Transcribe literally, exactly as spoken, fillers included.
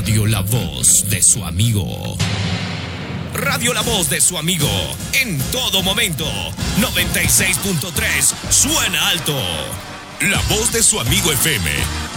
Radio La Voz de su amigo. Radio La Voz de su amigo. En todo momento. noventa y seis punto tres. Suena alto. La Voz de su amigo F M.